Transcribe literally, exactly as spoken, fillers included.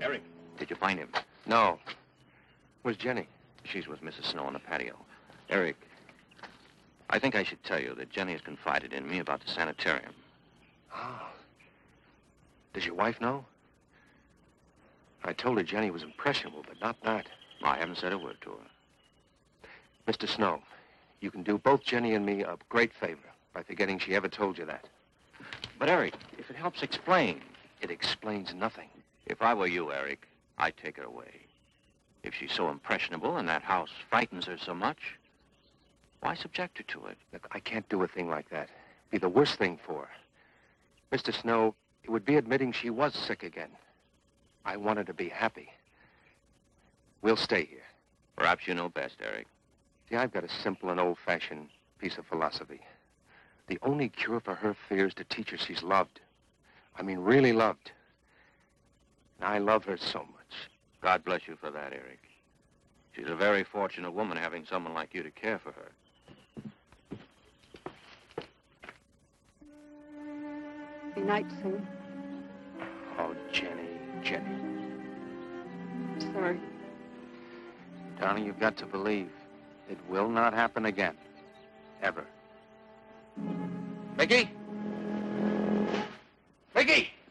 Eric. Did you find him? No. Where's Jenny? She's with Missus Snow on the patio. Eric, I think I should tell you that Jenny has confided in me about the sanitarium. Oh. Does your wife know? I told her Jenny was impressionable, but not that. I haven't said a word to her. Mister Snow, you can do both Jenny and me a great favor by forgetting she ever told you that. But, Eric, if it helps explain... It explains nothing. If I were you, Eric, I'd take her away. If she's so impressionable and that house frightens her so much, why subject her to it? Look, I can't do a thing like that. It'd be the worst thing for her. Mister Snow, it would be admitting she was sick again. I want her to be happy. We'll stay here. Perhaps you know best, Eric. See, I've got a simple and old-fashioned piece of philosophy. The only cure for her fear is to teach her she's loved. I mean, really loved. And I love her so much. God bless you for that, Eric. She's a very fortunate woman having someone like you to care for her. Good night, Sue. Oh, Jenny, Jenny. I'm sorry. Darling, you've got to believe it will not happen again. Ever. Mickey? Mickey!